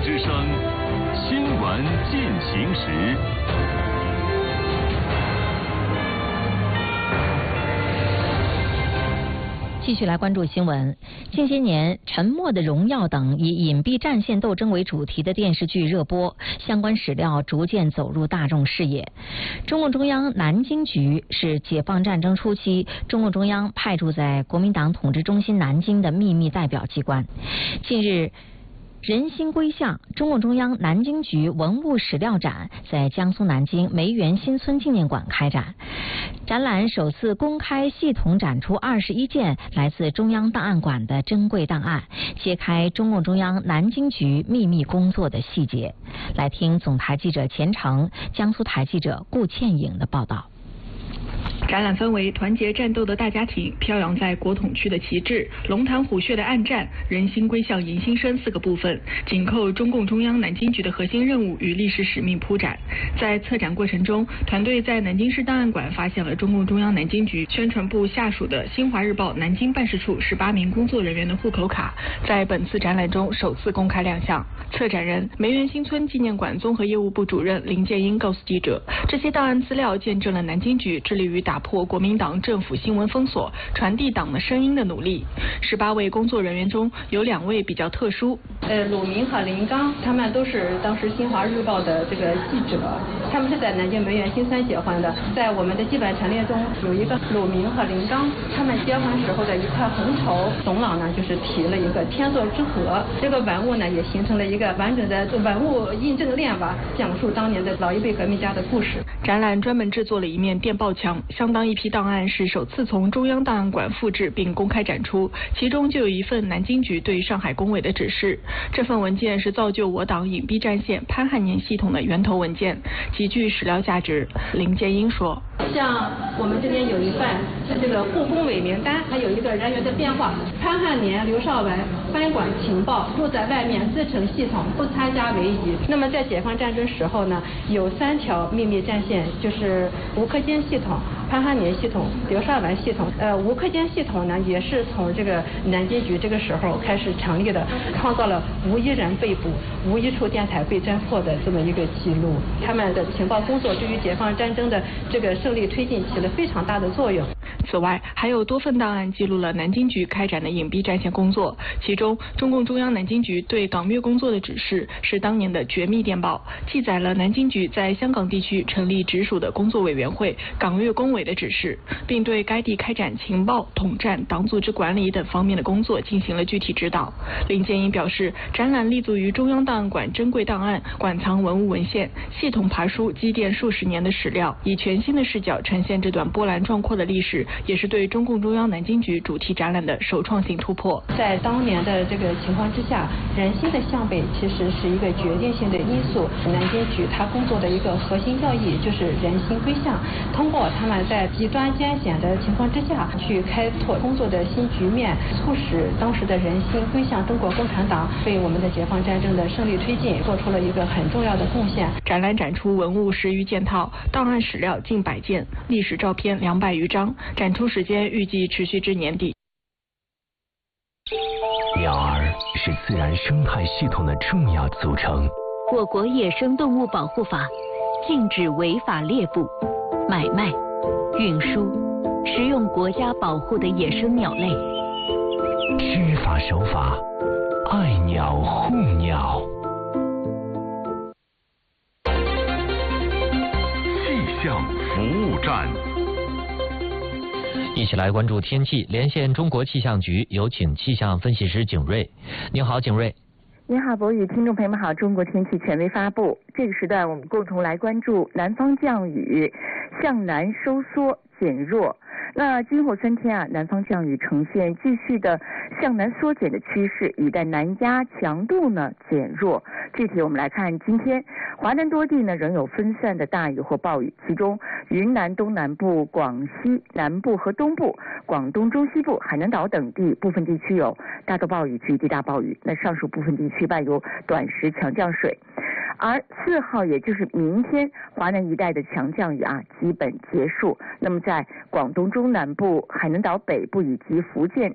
之声，新闻进行时。 继续来关注新闻。近些年，《沉默的荣耀》等以隐蔽战线斗争为主题的电视剧热播，相关史料逐渐走入大众视野。中共中央南京局是解放战争初期中共中央派驻在国民党统治中心南京的秘密代表机关。近日，人心归向中共中央南京局文物史料展在江苏南京梅园新村纪念馆开展，展览首次公开系统展出21件来自中央档案馆的珍贵档案，揭开中共中央南京局秘密工作的细节。来听总台记者钱成、江苏台记者顾倩颖的报道。 展览分为团结战斗的大家庭、飘扬在国统区的旗帜、龙潭虎穴的暗战、人心归向迎新生4个部分，紧扣中共中央南京局的核心任务与历史使命铺展。在策展过程中，团队在南京市档案馆发现了中共中央南京局宣传部下属的新华日报南京办事处18名工作人员的户口卡，在本次展览中首次公开亮相。策展人、梅园新村纪念馆综合业务部主任林建英告诉记者，这些档案资料见证了南京局致力于打破国民党政府新闻封锁、传递党的声音的努力。18位工作人员中有2位比较特殊， 鲁明和林刚，他们都是当时新华日报的这个记者，他们是在南京梅园新村结婚的。在我们的基本陈列中有一个鲁明和林刚他们结婚时候的一块红绸，董老呢就是提了一个天作之合，这个文物呢也形成了一个完整的文物印证链吧，讲述当年的老一辈革命家的故事。 展览专门制作了一面电报墙，相当一批档案是首次从中央档案馆复制并公开展出，其中就有一份南京局对上海工委的指示。这份文件是造就我党隐蔽战线潘汉年系统的源头文件，极具史料价值。林建英说， 像我们这边有一份这个护工委名单，还有一个人员的变化。潘汉年、刘少文班管情报，住在外面自成系统，不参加为宜。那么在解放战争时候呢，有3条秘密战线，就是吴克坚系统、潘汉年系统、刘少文系统。吴克坚系统呢，也是从这个南京局这个时候开始成立的，创造了无一人被捕、无一处电台被侦破的这么一个记录。他们的情报工作对于解放战争的这个胜利推进起了非常大的作用。 此外，还有多份档案记录了南京局开展的隐蔽战线工作，其中中共中央南京局对港粤工作的指示是当年的绝密电报，记载了南京局在香港地区成立直属的工作委员会港粤工委的指示，并对该地开展情报、统战、党组织管理等方面的工作进行了具体指导。林建英表示，展览立足于中央档案馆珍贵档案，馆藏文物文献，系统爬书积淀数十年的史料，以全新的视角呈现这段波澜壮阔的历史，也是对中共中央南京局主题展览的首创性突破。 在当年的这个情况之下，人心的向北其实是一个决定性的因素。南京局它工作的一个核心要义就是人心归向，通过他们在极端艰险的情况之下去开拓工作的新局面，促使当时的人心归向中国共产党，为我们的解放战争的胜利推进做出了一个很重要的贡献。 展览展出文物10余件套，档案史料近100件，历史照片200余张，展出时间预计持续至年底。 鸟儿是自然生态系统的重要组成。 我国野生动物保护法禁止违法猎捕、买卖、运输、食用国家保护的野生鸟类。 知法守法，爱鸟护鸟。 气象服务站。 一起来关注天气，连线中国气象局，有请气象分析师景瑞。你好，景瑞。 你好，博宇，听众朋友们好。中国天气权威发布，这个时段我们共同来关注南方降雨向南收缩减弱。那今后3天啊，南方降雨呈现继续的向南缩减的趋势，雨带南压强度呢减弱。具体我们来看，今天华南多地呢仍有分散的大雨或暴雨，其中云南东南部、广西南部和东部、广东中西部、海南岛等地部分地区有大到暴雨至极大暴雨，那上述部分地区伴有短时强降水。而4号也就是明天，华南一带的强降雨啊基本结束。那么在广东中南部、海南岛北部以及福建